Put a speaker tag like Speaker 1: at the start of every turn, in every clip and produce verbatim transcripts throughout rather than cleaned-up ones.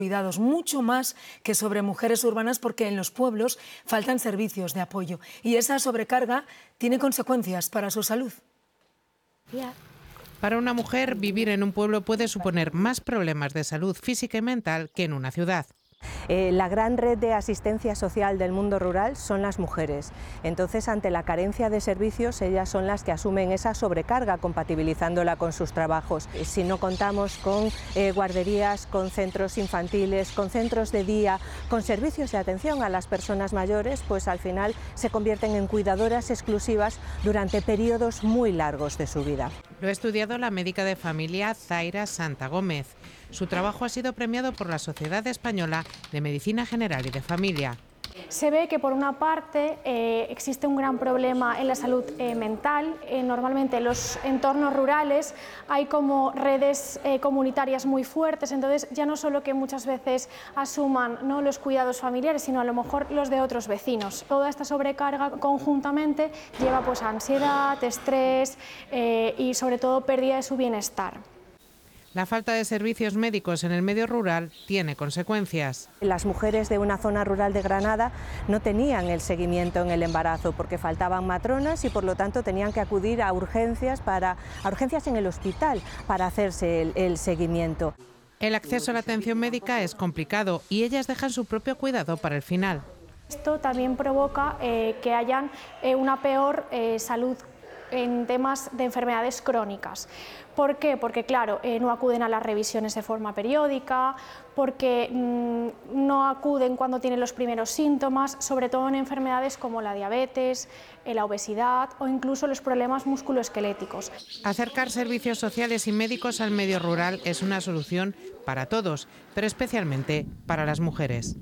Speaker 1: cuidados, mucho más que sobre mujeres urbanas, porque en los pueblos faltan servicios de apoyo y esa sobrecarga tiene consecuencias para su salud.
Speaker 2: Para una mujer, vivir en un pueblo puede suponer más problemas de salud física y mental que en una ciudad.
Speaker 3: Eh, la gran red de asistencia social del mundo rural son las mujeres. Entonces, ante la carencia de servicios, ellas son las que asumen esa sobrecarga, compatibilizándola con sus trabajos. Si no contamos con eh, guarderías, con centros infantiles, con centros de día, con servicios de atención a las personas mayores, pues al final se convierten en cuidadoras exclusivas durante periodos muy largos de su vida.
Speaker 2: Lo ha estudiado la médica de familia Zaira Santa Gómez. Su trabajo ha sido premiado por la Sociedad Española de Medicina General y de Familia.
Speaker 4: Se ve que por una parte eh, existe un gran problema en la salud eh, mental. Eh, normalmente en los entornos rurales hay como redes eh, comunitarias muy fuertes, entonces ya no solo que muchas veces asuman, ¿no?, los cuidados familiares, sino a lo mejor los de otros vecinos. Toda esta sobrecarga conjuntamente lleva pues a ansiedad, estrés eh, y sobre todo pérdida de su bienestar.
Speaker 2: La falta de servicios médicos en el medio rural tiene consecuencias.
Speaker 3: Las mujeres de una zona rural de Granada no tenían el seguimiento en el embarazo porque faltaban matronas y por lo tanto tenían que acudir a urgencias, para, a urgencias en el hospital para hacerse el, el seguimiento.
Speaker 2: El acceso a la atención médica es complicado y ellas dejan su propio cuidado para el final.
Speaker 4: Esto también provoca eh, que hayan eh, una peor eh, salud en temas de enfermedades crónicas. ¿Por qué? Porque claro, eh, no acuden a las revisiones de forma periódica, porque mmm, no acuden cuando tienen los primeros síntomas, sobre todo en enfermedades como la diabetes, eh, la obesidad o incluso los problemas musculoesqueléticos.
Speaker 2: Acercar servicios sociales y médicos al medio rural es una solución para todos, pero especialmente para las mujeres.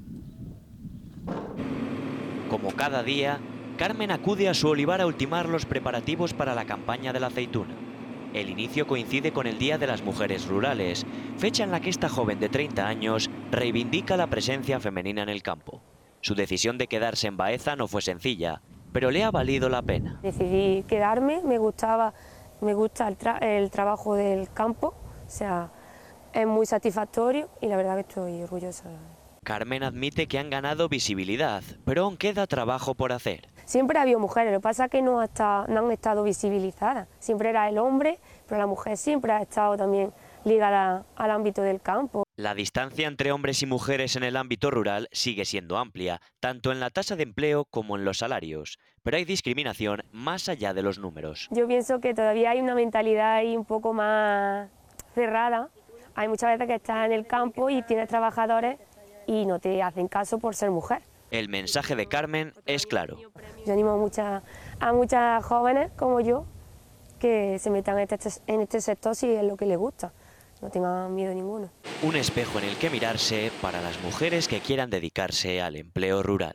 Speaker 5: Como cada día, Carmen acude a su olivar a ultimar los preparativos para la campaña de la aceituna. El inicio coincide con el Día de las Mujeres Rurales, fecha en la que esta joven de treinta años reivindica la presencia femenina en el campo. Su decisión de quedarse en Baeza no fue sencilla, pero le ha valido la pena.
Speaker 6: Decidí quedarme, me gustaba, me gusta el, tra el trabajo del campo, o sea, es muy satisfactorio y la verdad que estoy orgullosa.
Speaker 5: Carmen admite que han ganado visibilidad, pero aún queda trabajo por hacer.
Speaker 6: Siempre ha habido mujeres, lo que pasa es que no, hasta, no han estado visibilizadas. Siempre era el hombre, pero la mujer siempre ha estado también ligada al ámbito del campo.
Speaker 5: La distancia entre hombres y mujeres en el ámbito rural sigue siendo amplia, tanto en la tasa de empleo como en los salarios. Pero hay discriminación más allá de los números.
Speaker 6: Yo pienso que todavía hay una mentalidad ahí un poco más cerrada. Hay muchas veces que estás en el campo y tienes trabajadores y no te hacen caso por ser mujer.
Speaker 5: El mensaje de Carmen es claro.
Speaker 6: Yo animo a muchas, a muchas jóvenes como yo que se metan en este, en este sector si es lo que les gusta. No tengan miedo ninguno.
Speaker 5: Un espejo en el que mirarse para las mujeres que quieran dedicarse al empleo rural.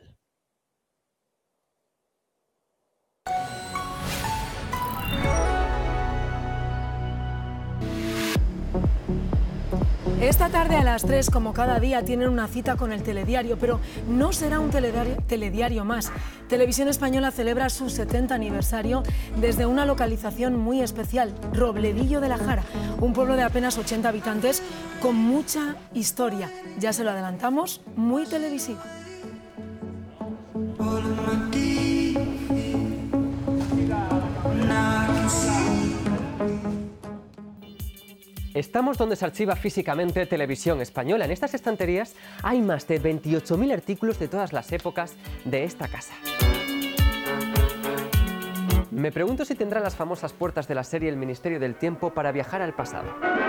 Speaker 1: Esta tarde a las tres, como cada día, tienen una cita con el telediario, pero no será un telediario, telediario más. Televisión Española celebra su setenta aniversario desde una localización muy especial, Robledillo de la Jara, un pueblo de apenas ochenta habitantes con mucha historia. Ya se lo adelantamos, muy televisivo.
Speaker 7: Estamos donde se archiva físicamente Televisión Española. En estas estanterías hay más de veintiocho mil artículos de todas las épocas de esta casa. Me pregunto si tendrá las famosas puertas de la serie El Ministerio del Tiempo para viajar al pasado.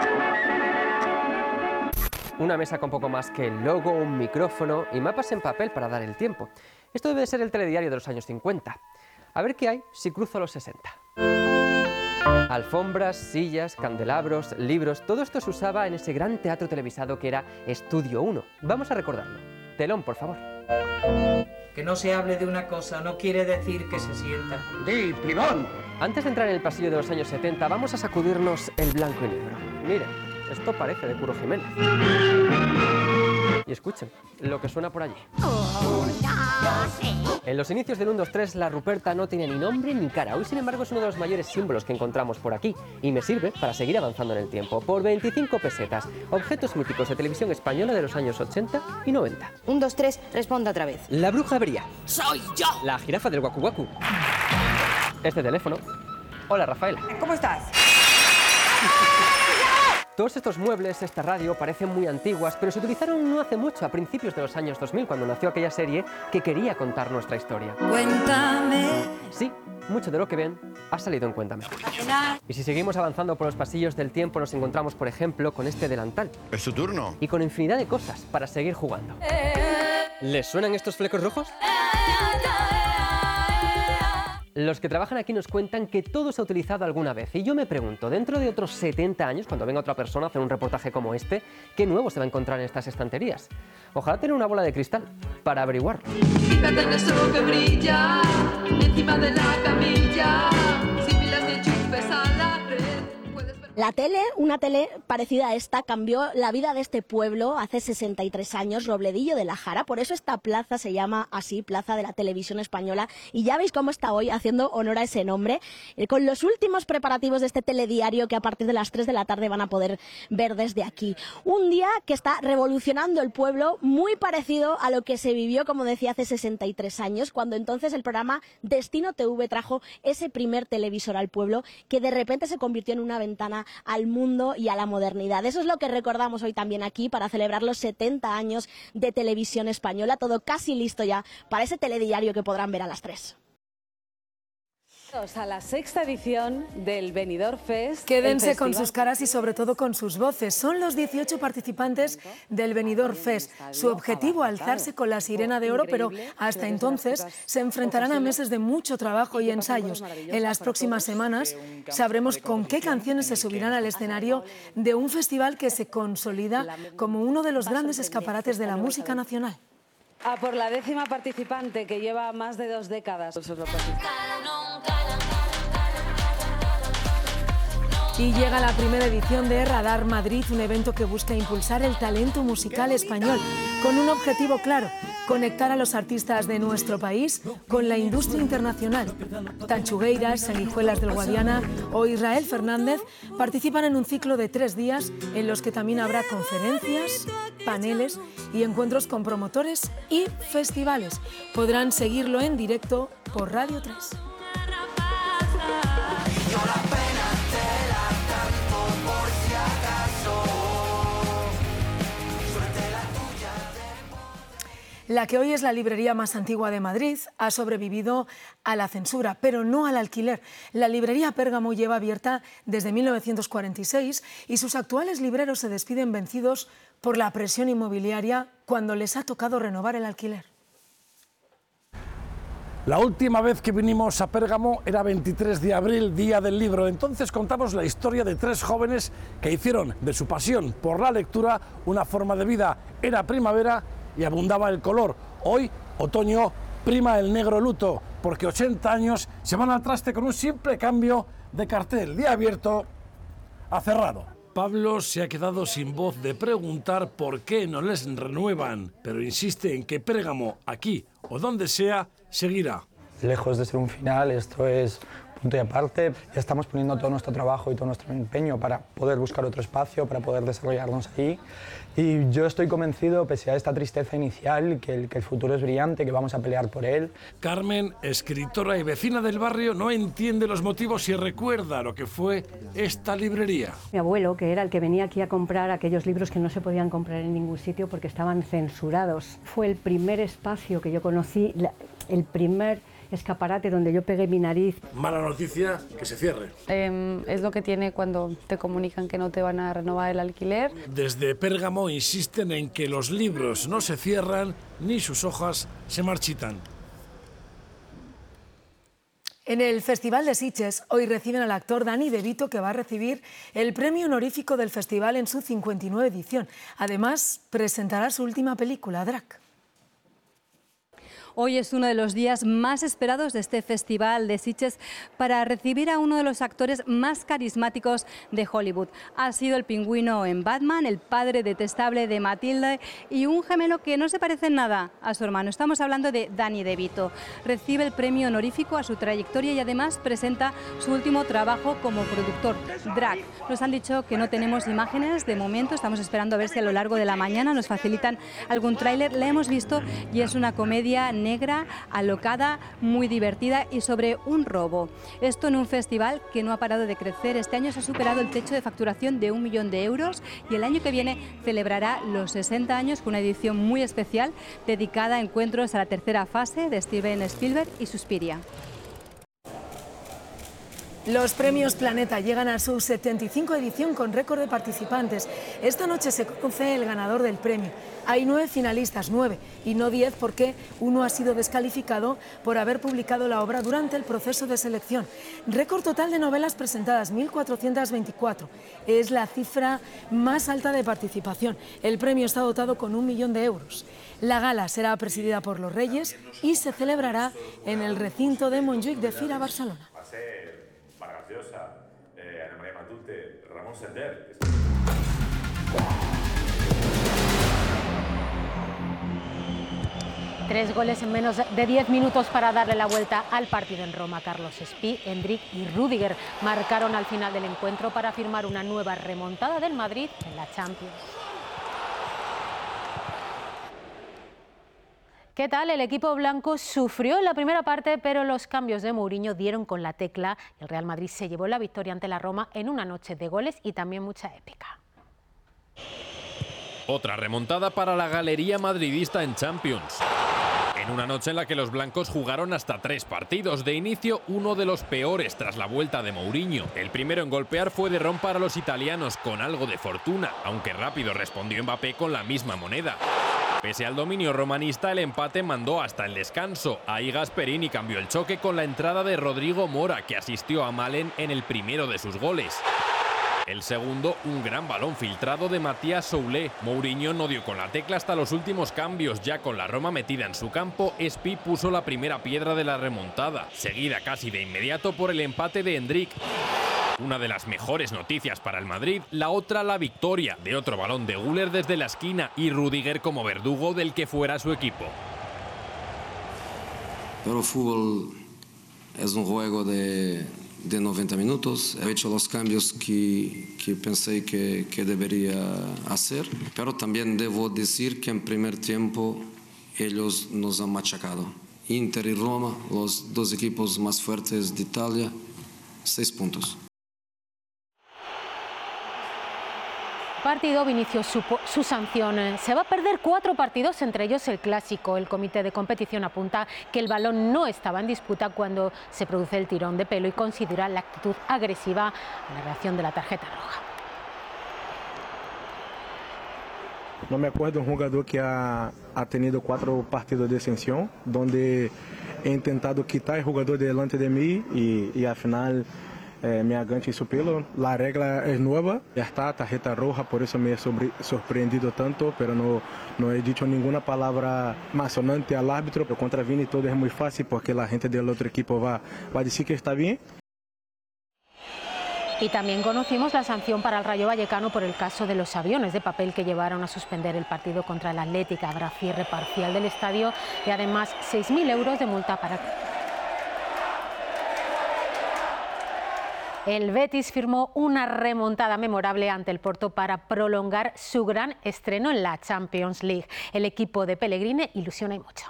Speaker 7: Una mesa con poco más que el logo, un micrófono y mapas en papel para dar el tiempo. Esto debe ser el telediario de los años cincuenta. A ver qué hay si cruzo los sesenta. Alfombras, sillas, candelabros, libros, todo esto se usaba en ese gran teatro televisado que era Estudio uno. Vamos a recordarlo. Telón, por favor.
Speaker 8: Que no se hable de una cosa no quiere decir que se sienta.
Speaker 7: ¡Di, plibón! Antes de entrar en el pasillo de los años setenta, vamos a sacudirnos el blanco y negro. Miren, esto parece de Curro Jiménez. Y escuchen lo que suena por allí. En los inicios del uno dos tres la Ruperta no tenía ni nombre ni cara. Hoy, sin embargo, es uno de los mayores símbolos que encontramos por aquí y me sirve para seguir avanzando en el tiempo. Por veinticinco pesetas, objetos míticos de televisión española de los años ochenta y noventa.
Speaker 9: uno dos tres, responda otra vez.
Speaker 7: La bruja Bría.
Speaker 9: ¡Soy yo!
Speaker 7: La jirafa del Waku Waku. Este teléfono. Hola, Rafaela.
Speaker 9: ¿Cómo estás?
Speaker 7: Todos estos muebles, esta radio, parecen muy antiguas, pero se utilizaron no hace mucho, a principios de los años dos mil, cuando nació aquella serie que quería contar nuestra historia.
Speaker 9: Cuéntame.
Speaker 7: Sí, mucho de lo que ven ha salido en Cuéntame. Y si seguimos avanzando por los pasillos del tiempo, nos encontramos, por ejemplo, con este delantal.
Speaker 10: Es su turno.
Speaker 7: Y con infinidad de cosas para seguir jugando. ¿Les suenan estos flecos rojos? Los que trabajan aquí nos cuentan que todo se ha utilizado alguna vez. Y yo me pregunto, dentro de otros setenta años, cuando venga otra persona a hacer un reportaje como este, ¿qué nuevo se va a encontrar en estas estanterías? Ojalá tener una bola de cristal para averiguarlo.
Speaker 11: Fíjate en eso que brilla encima de la camilla. Sin pilas ni enchufes a la red.
Speaker 12: La tele, una tele parecida a esta, cambió la vida de este pueblo hace sesenta y tres años, Robledillo de la Jara. Por eso esta plaza se llama así, Plaza de la Televisión Española. Y ya veis cómo está hoy, haciendo honor a ese nombre, eh, con los últimos preparativos de este telediario que a partir de las tres de la tarde van a poder ver desde aquí. Un día que está revolucionando el pueblo, muy parecido a lo que se vivió, como decía, hace sesenta y tres años, cuando entonces el programa Destino T V trajo ese primer televisor al pueblo, que de repente se convirtió en una ventana al mundo y a la modernidad. Eso es lo que recordamos hoy también aquí para celebrar los setenta años de Televisión Española. Todo casi listo ya para ese telediario que podrán ver a las tres.
Speaker 13: A la sexta edición del Benidorm Fest.
Speaker 1: Quédense con sus caras y sobre todo con sus voces. Son los dieciocho participantes del Benidorm Fest. Su objetivo, alzarse con la sirena de oro, pero hasta entonces se enfrentarán a meses de mucho trabajo y ensayos. En las próximas semanas sabremos con qué canciones se subirán al escenario de un festival que se consolida como uno de los grandes escaparates de la música nacional.
Speaker 13: A por la décima participante, que lleva más de dos décadas.
Speaker 1: Y llega la primera edición de Radar Madrid, un evento que busca impulsar el talento musical español, con un objetivo claro: conectar a los artistas de nuestro país con la industria internacional. Tanchugueiras, Sanguijuelas del Guadiana o Israel Fernández participan en un ciclo de tres días en los que también habrá conferencias, paneles y encuentros con promotores y festivales. Podrán seguirlo en directo por Radio tres. La que hoy es la librería más antigua de Madrid ha sobrevivido a la censura, pero no al alquiler. La librería Pérgamo lleva abierta desde mil novecientos cuarenta y seis y sus actuales libreros se despiden vencidos por la presión inmobiliaria cuando les ha tocado renovar el alquiler.
Speaker 14: La última vez que vinimos a Pérgamo era veintitrés de abril, día del libro. Entonces contamos la historia de tres jóvenes que hicieron de su pasión por la lectura una forma de vida. Era primavera y abundaba el color. Hoy, otoño, prima el negro luto, porque ochenta años se van al traste con un simple cambio de cartel, de abierto a cerrado. Pablo se ha quedado sin voz de preguntar por qué no les renuevan, pero insiste en que Pérgamo, aquí o donde sea, seguirá.
Speaker 15: Lejos de ser un final, esto es punto y aparte. Ya estamos poniendo todo nuestro trabajo y todo nuestro empeño para poder buscar otro espacio, para poder desarrollarnos ahí. Y yo estoy convencido, pese a esta tristeza inicial, que el, que el futuro es brillante, que vamos a pelear por él.
Speaker 14: Carmen, escritora y vecina del barrio, no entiende los motivos y recuerda lo que fue esta librería.
Speaker 16: Mi abuelo, que era el que venía aquí a comprar aquellos libros que no se podían comprar en ningún sitio porque estaban censurados. Fue el primer espacio que yo conocí, la, el primer escaparate donde yo pegué mi nariz.
Speaker 14: Mala noticia, que se cierre.
Speaker 17: Eh, es lo que tiene cuando te comunican que no te van a renovar el alquiler.
Speaker 14: Desde Pérgamo insisten en que los libros no se cierran ni sus hojas se marchitan.
Speaker 1: En el Festival de Sitges hoy reciben al actor Dani De Vito, que va a recibir el premio honorífico del festival en su cincuenta y nueva edición. Además, presentará su última película, Drac.
Speaker 10: Hoy es uno de los días más esperados de este festival de Sitges para recibir a uno de los actores más carismáticos de Hollywood. Ha sido el pingüino en Batman, el padre detestable de Matilda y un gemelo que no se parece en nada a su hermano. Estamos hablando de Danny DeVito. Recibe el premio honorífico a su trayectoria y además presenta su último trabajo como productor, Drag. Nos han dicho que no tenemos imágenes de momento, estamos esperando a ver si a lo largo de la mañana nos facilitan algún tráiler. La hemos visto y es una comedia negra, alocada, muy divertida y sobre un robo. Esto en un festival que no ha parado de crecer. Este año se ha superado el techo de facturación de un millón de euros y el año que viene celebrará los sesenta años con una edición muy especial dedicada a encuentros a la tercera fase de Steven Spielberg y Suspiria.
Speaker 1: Los premios Planeta llegan a su setenta y cinco edición con récord de participantes. Esta noche se conoce el ganador del premio. Hay nueve finalistas, nueve, y no diez porque uno ha sido descalificado por haber publicado la obra durante el proceso de selección. Récord total de novelas presentadas, mil cuatrocientas veinticuatro. Es la cifra más alta de participación. El premio está dotado con un millón de euros. La gala será presidida por los Reyes y se celebrarà en el recinto de Montjuïc de Fira, Barcelona.
Speaker 18: Eh, Ana María Matute, Ramón Sender.
Speaker 19: Tres goles en menos de diez minutos para darle la vuelta al partido en Roma. Carlos Espí, Endrick y Rüdiger marcaron al final del encuentro para firmar una nueva remontada del Madrid en la Champions. ¿Qué tal? El equipo blanco sufrió en la primera parte, pero los cambios de Mourinho dieron con la tecla. El Real Madrid se llevó la victoria ante la Roma en una noche de goles y también mucha épica.
Speaker 20: Otra remontada para la galería madridista en Champions. En una noche en la que los blancos jugaron hasta tres partidos. De inicio, uno de los peores tras la vuelta de Mourinho. El primero en golpear fue de Ron para los italianos, con algo de fortuna, aunque rápido respondió Mbappé con la misma moneda. Pese al dominio romanista, el empate mandó hasta el descanso. Ahí Gasperini cambió el choque con la entrada de Rodrigo Mora, que asistió a Malen en el primero de sus goles. El segundo, un gran balón filtrado de Matías Soulé. Mourinho no dio con la tecla hasta los últimos cambios. Ya con la Roma metida en su campo, Espí puso la primera piedra de la remontada, seguida casi de inmediato por el empate de Endrick. Una de las mejores noticias para el Madrid, la otra la victoria de otro balón de Güler desde la esquina y Rüdiger como verdugo del que fuera su equipo.
Speaker 21: Pero el fútbol es un juego de, de noventa minutos. He hecho los cambios que, que pensé que, que debería hacer, pero también debo decir que en primer tiempo ellos nos han machacado. Inter y Roma, los dos equipos más fuertes de Italia, seis puntos.
Speaker 19: Partido, Vinicius supo su sanción. Se va a perder cuatro partidos, entre ellos el clásico. El comité de competición apunta que el balón no estaba en disputa cuando se produce el tirón de pelo y considera la actitud agresiva a la reacción de la tarjeta roja.
Speaker 22: No me acuerdo un jugador que ha, ha tenido cuatro partidos de sanción, donde he intentado quitar el jugador delante de mí y, y al final Eh, me aganché su pelo. La regla es nueva, ya está, tarjeta roja, por eso me he sorprendido tanto, pero no, no he dicho ninguna palabra más sonante al árbitro. Pero contra Vini todo es muy fácil porque la gente del otro equipo va, va a decir que está bien.
Speaker 19: Y también conocimos la sanción para el Rayo Vallecano por el caso de los aviones de papel que llevaron a suspender el partido contra el Atlético. Habrá cierre parcial del estadio y además seis mil euros de multa para... El Betis firmó una remontada memorable ante el Porto para prolongar su gran estreno en la Champions League. El equipo de Pellegrini ilusiona y mucho.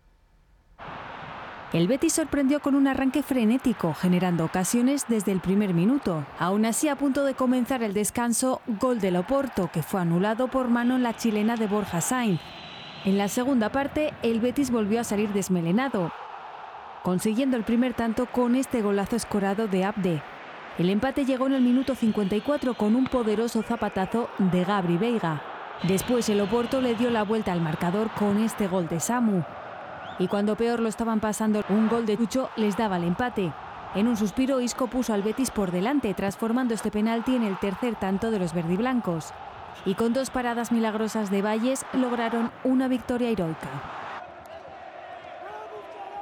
Speaker 23: El Betis sorprendió con un arranque frenético, generando ocasiones desde el primer minuto. Aún así, a punto de comenzar el descanso, gol del Oporto, que fue anulado por mano en la chilena de Borja Sainz. En la segunda parte, el Betis volvió a salir desmelenado, consiguiendo el primer tanto con este golazo escorado de Abde. El empate llegó en el minuto cincuenta y cuatro con un poderoso zapatazo de Gabri Veiga. Después el Oporto le dio la vuelta al marcador con este gol de Samu. Y cuando peor lo estaban pasando, un gol de Chucho les daba el empate. En un suspiro, Isco puso al Betis por delante, transformando este penalti en el tercer tanto de los verdiblancos. Y con dos paradas milagrosas de Valles lograron una victoria heroica.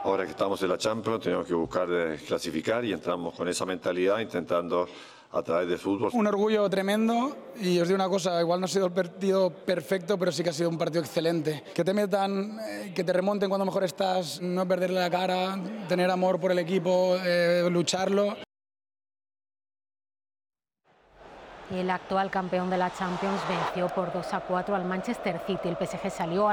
Speaker 2: ahora que estamos en la Champions tenemos que buscar eh, clasificar y entramos con esa mentalidad intentando a través de fútbol.
Speaker 3: Un orgullo tremendo y os digo una cosa, igual no ha sido el partido perfecto, pero sí que ha sido un partido excelente. Que te metan, eh, que te remonten cuando mejor estás, no perderle la cara, tener amor por el equipo, eh, lucharlo.
Speaker 19: Y el actual campeón de la Champions venció por dos a cuatro al Manchester City. El P S G salió